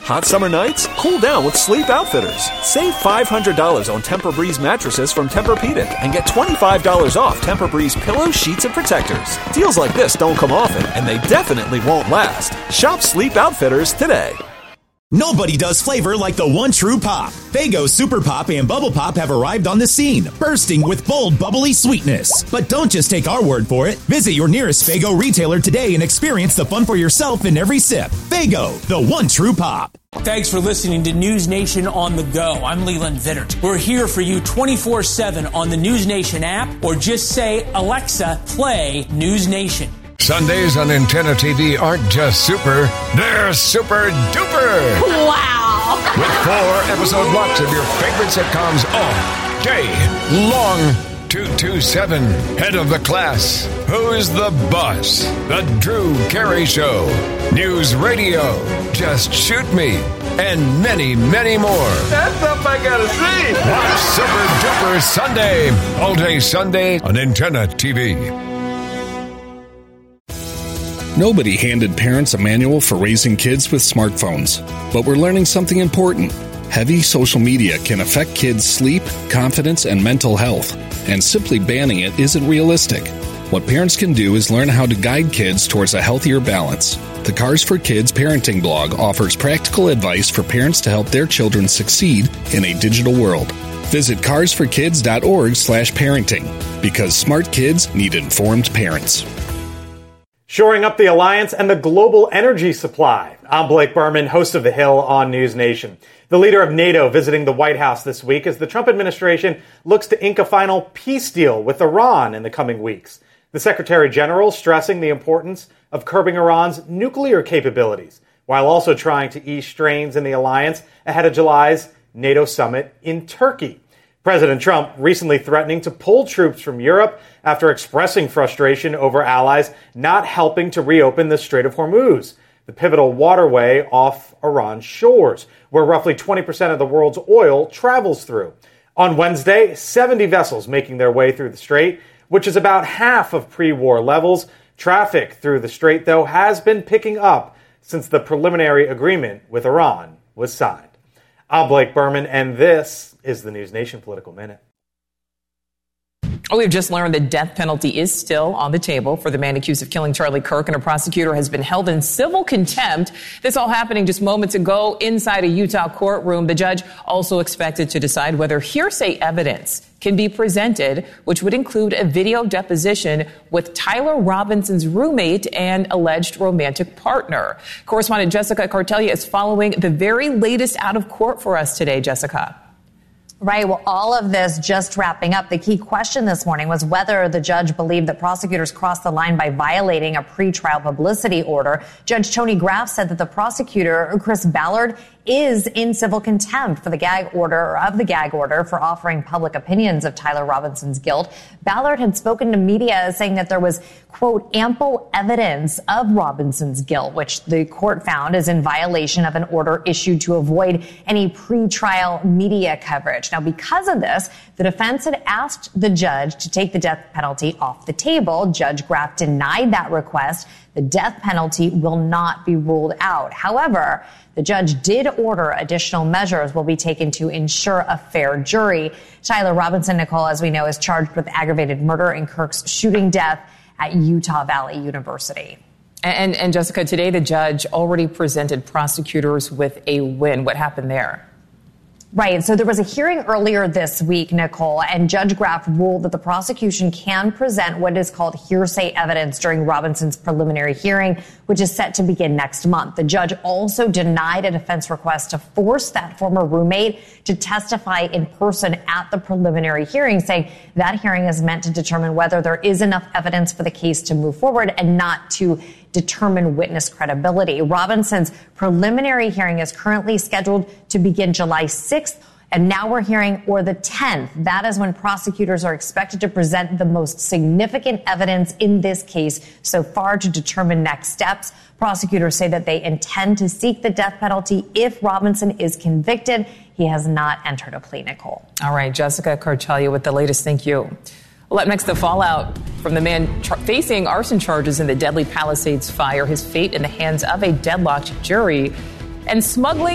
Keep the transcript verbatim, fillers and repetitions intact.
Hot summer nights? Cool down with Sleep Outfitters. Save five hundred dollars on Tempur-Breeze mattresses from Tempur-Pedic and get twenty-five dollars off Tempur-Breeze pillows, sheets, and protectors. Deals like this don't come often, and they definitely won't last. Shop Sleep Outfitters today. Nobody does flavor like the one true pop. Faygo Super Pop and Bubble Pop have arrived on the scene, bursting with bold, bubbly sweetness. But don't just take our word for it. Visit your nearest Faygo retailer today and experience the fun for yourself in every sip. Faygo, the one true pop. Thanks for listening to News Nation on the go. I'm Leland Vittert. We're here for you twenty-four seven on the News Nation app, or just say, Alexa, play News Nation. Sundays on Antenna T V aren't just super, they're super duper. Wow. With four episode blocks of your favorite sitcoms all day long. two two seven, Head of the Class, Who's the Boss, The Drew Carey Show, News Radio, Just Shoot Me, and many, many more. That's stuff I gotta see. Watch Super Duper Sunday, all day Sunday on Antenna T V. Nobody handed parents a manual for raising kids with smartphones, but we're learning something important. Heavy social media can affect kids' sleep, confidence, and mental health, and simply banning it isn't realistic. What parents can do is learn how to guide kids towards a healthier balance. The Cars for Kids parenting blog offers practical advice for parents to help their children succeed in a digital world. Visit cars for kids dot org slash parenting, because smart kids need informed parents. Shoring up the alliance and the global energy supply. I'm Blake Berman, host of The Hill on News Nation. The leader of NATO visiting the White House this week as the Trump administration looks to ink a final peace deal with Iran in the coming weeks. The Secretary General stressing the importance of curbing Iran's nuclear capabilities, while also trying to ease strains in the alliance ahead of July's NATO summit in Turkey. President Trump recently threatening to pull troops from Europe after expressing frustration over allies not helping to reopen the Strait of Hormuz, the pivotal waterway off Iran's shores, where roughly twenty percent of the world's oil travels through. On Wednesday, seventy vessels making their way through the strait, which is about half of pre-war levels. Traffic through the strait, though, has been picking up since the preliminary agreement with Iran was signed. I'm Blake Berman, and this is the News Nation Political Minute. We've just learned the death penalty is still on the table for the man accused of killing Charlie Kirk, and a prosecutor has been held in civil contempt. This all happening just moments ago inside a Utah courtroom. The judge also expected to decide whether hearsay evidence can be presented, which would include a video deposition with Tyler Robinson's roommate and alleged romantic partner. Correspondent Jessica Cartelia is following the very latest out of court for us today. Jessica. Right. Well, all of this just wrapping up. The key question this morning was whether the judge believed that prosecutors crossed the line by violating a pretrial publicity order. Judge Tony Graff said that the prosecutor, Chris Ballard, is in civil contempt for the gag order of the gag order for offering public opinions of Tyler Robinson's guilt. Ballard had spoken to media saying that there was, quote, ample evidence of Robinson's guilt, which the court found is in violation of an order issued to avoid any pretrial media coverage. Now, because of this, the defense had asked the judge to take the death penalty off the table. Judge Graff denied that request. The death penalty will not be ruled out. However, the judge did order additional measures will be taken to ensure a fair jury. Tyler Robinson, Nicole, as we know, is charged with aggravated murder in Kirk's shooting death at Utah Valley University. And, and Jessica, today the judge already presented prosecutors with a win. What happened there? Right. So there was a hearing earlier this week, Nicole, and Judge Graff ruled that the prosecution can present what is called hearsay evidence during Robinson's preliminary hearing, which is set to begin next month. The judge also denied a defense request to force that former roommate to testify in person at the preliminary hearing, saying that hearing is meant to determine whether there is enough evidence for the case to move forward and not to determine witness credibility. Robinson's preliminary hearing is currently scheduled to begin July sixth, and now we're hearing or the tenth. That is when prosecutors are expected to present the most significant evidence in this case so far to determine next steps. Prosecutors say that they intend to seek the death penalty if Robinson is convicted. He has not entered a plea, Nicole. All right, Jessica Cartelia with the latest. Thank you. Well, up next, the fallout from the man char- facing arson charges in the deadly Palisades fire, his fate in the hands of a deadlocked jury, and smuggling